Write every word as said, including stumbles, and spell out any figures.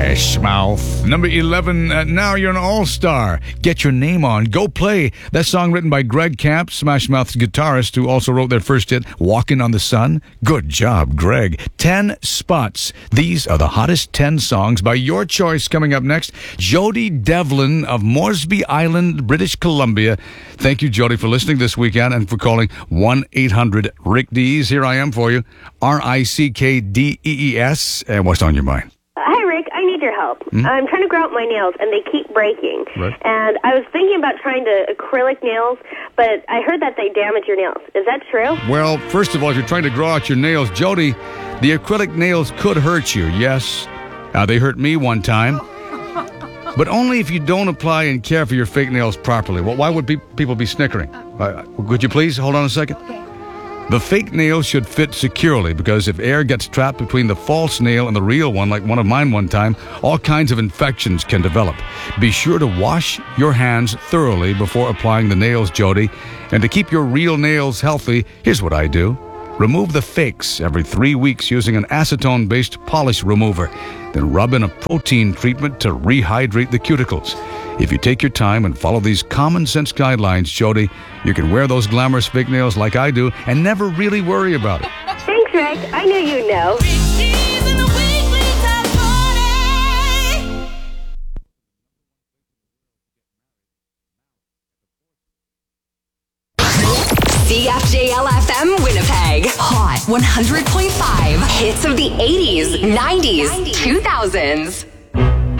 Smash Mouth. Number eleven, uh, now you're an all-star. Get your name on. Go play. That song written by Greg Camp, Smash Mouth's guitarist, who also wrote their first hit, Walking on the Sun. Good job, Greg. Ten spots. These are the hottest ten songs by your choice. Coming up next, Jody Devlin of Moresby Island, British Columbia. Thank you, Jody, for listening this weekend and for calling one eight hundred Rick Dees. Here I am for you, R I C K D E E S. And what's on your mind? Hi, Rick. I need your help. Mm-hmm. I'm trying to grow out my nails, and they keep breaking. Right. And I was thinking about trying to acrylic nails, but I heard that they damage your nails. Is that true? Well, first of all, if you're trying to grow out your nails, Jody, the acrylic nails could hurt you, yes. Uh, they hurt me one time. But only if you don't apply and care for your fake nails properly. Well, why would be- people be snickering? Uh, could you please hold on a second? Okay. The fake nail should fit securely, because if air gets trapped between the false nail and the real one, like one of mine one time, all kinds of infections can develop. Be sure to wash your hands thoroughly before applying the nails, Jody. And to keep your real nails healthy, here's what I do. Remove the fakes every three weeks using an acetone-based polish remover. Then rub in a protein treatment to rehydrate the cuticles. If you take your time and follow these common sense guidelines, Jody, you can wear those glamorous fake nails like I do and never really worry about it. Thanks, Rick. I knew you'd know. C F J L F M Winnipeg. Hot one hundred point five. Hits of the eighties, nineties, two thousands.